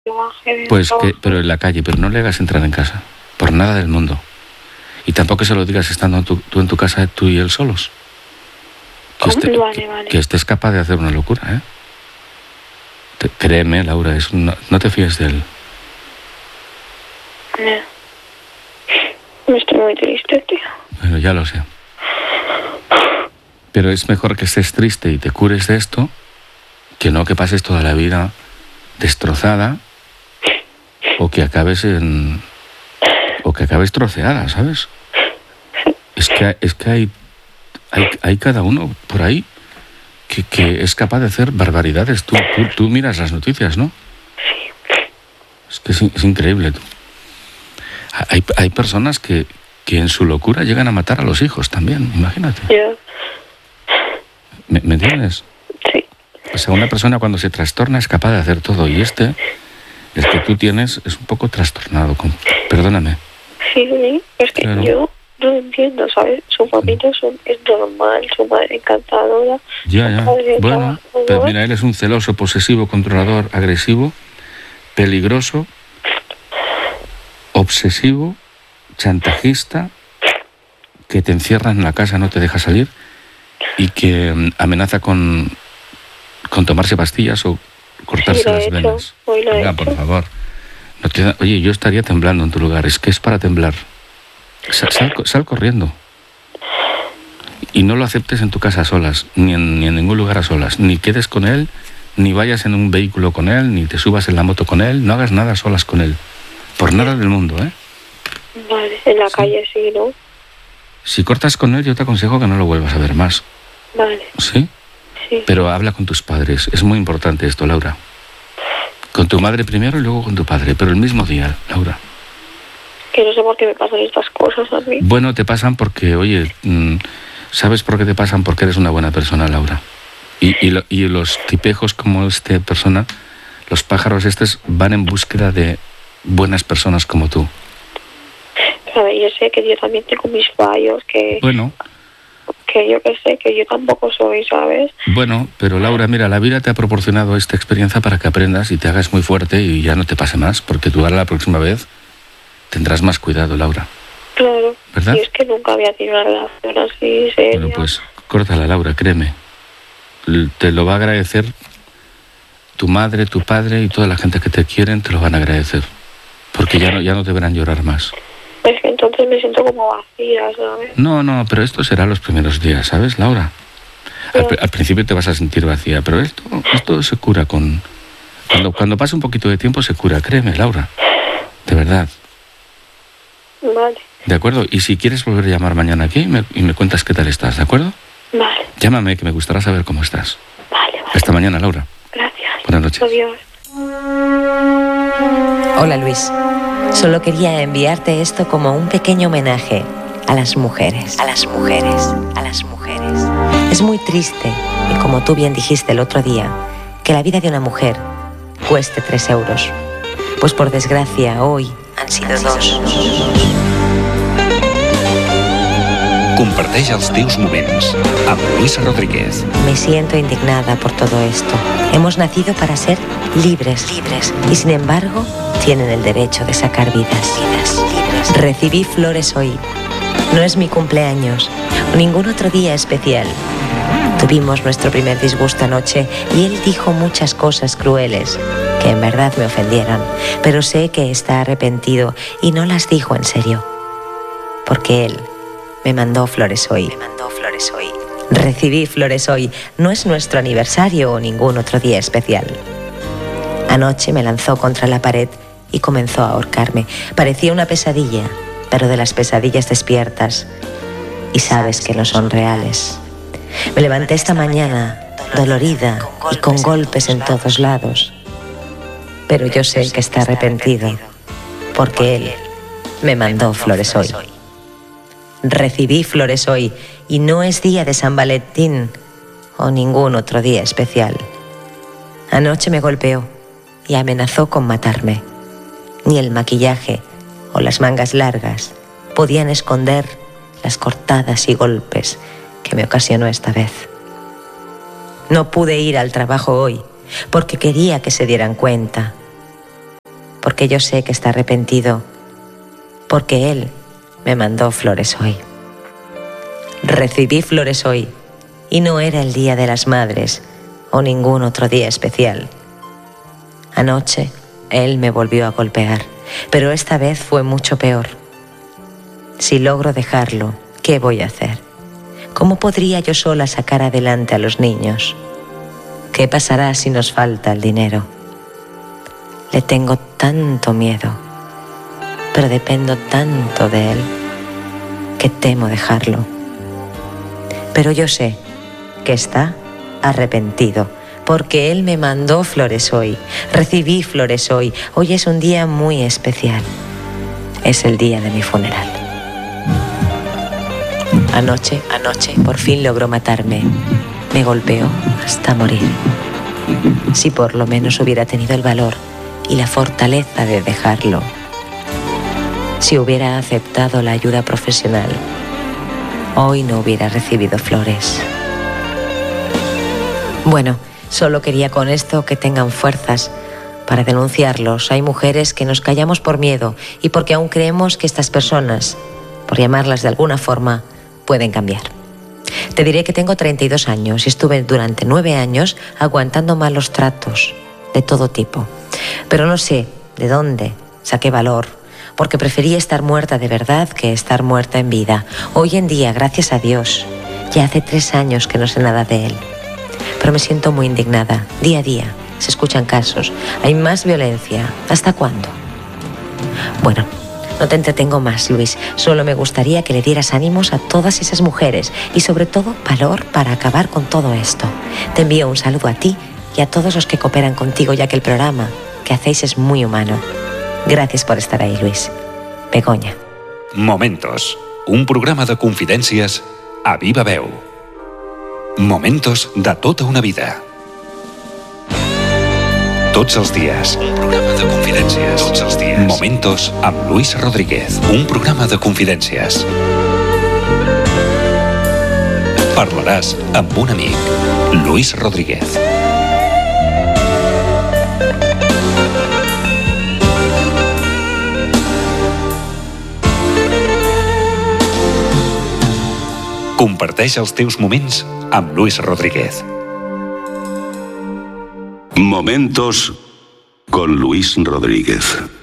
yo bajé de Pues trabajo. pero en la calle, pero no le hagas entrar en casa, por nada del mundo. Y tampoco se lo digas estando tú en tu casa, tú y él solos. Vale. Que estés capaz de hacer una locura, ¿eh? Créeme, Laura, no te fíes de él. Me estoy muy triste, tío. Bueno, ya lo sé. Pero es mejor que estés triste y te cures de esto, que no que pases toda la vida destrozada o que acabes troceada, ¿sabes? Es que hay cada uno por ahí que es capaz de hacer barbaridades. Tú miras las noticias, ¿no? Es que es increíble. Hay personas que en su locura llegan a matar a los hijos también, imagínate. Yo. ¿Me entiendes? Sí. O sea, una persona cuando se trastorna es capaz de hacer todo, y el que tú tienes es un poco trastornado. Perdóname. Sí, es que Claro. yo no entiendo, ¿sabes? Su familia es normal, su madre encantadora. Ya. Su padre Bueno, trabajador. pero mira, él es un celoso, posesivo, controlador, agresivo, peligroso, obsesivo, chantajista, que te encierra en la casa, no te deja salir y que amenaza con tomarse pastillas o cortarse Sí, lo he las hecho. venas. Hoy lo he Venga, hecho. por favor. Oye, yo estaría temblando en tu lugar. Es que es para temblar. Sal corriendo. Y no lo aceptes en tu casa a solas, ni en ningún lugar a solas. Ni quedes con él, ni vayas en un vehículo con él, ni te subas en la moto con él. No hagas nada a solas con él. Por nada del mundo, ¿eh? Vale, en la calle sí, ¿no? Si cortas con él, yo te aconsejo que no lo vuelvas a ver más. Vale, ¿Sí? sí. Pero habla con tus padres. Es muy importante esto, Laura. Con tu madre primero y luego con tu padre. Pero el mismo día, Laura. Que no sé por qué me pasan estas cosas a mí. Bueno, te pasan porque, oye, ¿sabes por qué te pasan? Porque eres una buena persona, Laura. Y los tipejos como esta persona, los pájaros estos, van en búsqueda de buenas personas como tú. A ver, yo sé que yo también tengo mis fallos, Bueno, que yo que sé, que yo tampoco soy, ¿sabes? bueno, pero Laura, mira, la vida te ha proporcionado esta experiencia para que aprendas y te hagas muy fuerte y ya no te pase más, porque tú ahora la próxima vez tendrás más cuidado, Laura. Claro. ¿Verdad? Y es que nunca había tenido una relación así seria. Bueno, pues córtala, Laura, créeme. Te lo va a agradecer tu madre, tu padre y toda la gente que te quieren, te lo van a agradecer. Porque ya no te verán llorar más. Es que entonces me siento como vacía, ¿sabes? No, pero esto será los primeros días, ¿sabes, Laura? Al principio te vas a sentir vacía, pero esto se cura cuando pasa un poquito de tiempo se cura, créeme, Laura. De verdad. Vale, ¿De acuerdo? Y si quieres volver a llamar mañana aquí y me cuentas qué tal estás, ¿de acuerdo? vale, Llámame, que me gustará saber cómo estás. vale. Hasta mañana, Laura. Gracias. Buenas noches. Adiós. Hola Luis, solo quería enviarte esto como un pequeño homenaje a las mujeres. A las mujeres, a las mujeres. Es muy triste, y como tú bien dijiste el otro día, que la vida de una mujer cueste 3 euros. Pues por desgracia hoy han sido 2. Comparteix els teus moments amb Luisa Rodríguez. Me siento indignada por todo esto. Hemos nacido para ser libres, y sin embargo tienen el derecho de sacar vidas. Recibí flores hoy. No es mi cumpleaños, o ningún otro día especial. Tuvimos nuestro primer disgusto anoche y él dijo muchas cosas crueles que en verdad me ofendieron, pero sé que está arrepentido y no las dijo en serio, porque él me mandó flores hoy. Recibí flores hoy. No es nuestro aniversario o ningún otro día especial. Anoche me lanzó contra la pared y comenzó a ahorcarme. Parecía una pesadilla, pero de las pesadillas despiertas y sabes que no son reales. Me levanté esta mañana dolorida y con golpes en todos lados, pero yo sé que está arrepentido porque él me mandó flores hoy. Recibí flores hoy y no es día de San Valentín o ningún otro día especial. Anoche me golpeó y amenazó con matarme. Ni el maquillaje o las mangas largas podían esconder las cortadas y golpes que me ocasionó esta vez. No pude ir al trabajo hoy porque quería que se dieran cuenta porque yo sé que está arrepentido, porque él me mandó flores hoy. Recibí flores hoy, y no era el Día de las Madres o ningún otro día especial. Anoche él me volvió a golpear, pero esta vez fue mucho peor. Si logro dejarlo, ¿qué voy a hacer? ¿Cómo podría yo sola sacar adelante a los niños? ¿Qué pasará si nos falta el dinero? Le tengo tanto miedo, pero dependo tanto de él, que temo dejarlo. Pero yo sé que está arrepentido, porque él me mandó flores hoy, recibí flores hoy. Hoy es un día muy especial. Es el día de mi funeral. Anoche, por fin logró matarme. Me golpeó hasta morir. Si por lo menos hubiera tenido el valor y la fortaleza de dejarlo. Si hubiera aceptado la ayuda profesional, hoy no hubiera recibido flores. Bueno, solo quería con esto que tengan fuerzas para denunciarlos. Hay mujeres que nos callamos por miedo y porque aún creemos que estas personas, por llamarlas de alguna forma, pueden cambiar. Te diré que tengo 32 años y estuve durante 9 años aguantando malos tratos de todo tipo. Pero no sé de dónde saqué valor, porque preferí estar muerta de verdad que estar muerta en vida. Hoy en día, gracias a Dios, ya hace 3 años que no sé nada de él. Pero me siento muy indignada. Día a día se escuchan casos. Hay más violencia. ¿Hasta cuándo? Bueno, no te entretengo más, Luis. Solo me gustaría que le dieras ánimos a todas esas mujeres y sobre todo valor para acabar con todo esto. Te envío un saludo a ti y a todos los que cooperan contigo, ya que el programa que hacéis es muy humano. Gràcies per estar ahí, Luis. Begoña. Momentos, un programa de confidències a viva veu. Momentos de tota una vida. Tots els dies. Un programa de confidències. Tots els dies. Momentos amb Luis Rodríguez. Un programa de confidències. Parlaràs amb un amic. Luis Rodríguez. Comparteix els teus moments amb Luis Rodríguez. Momentos con Luis Rodríguez.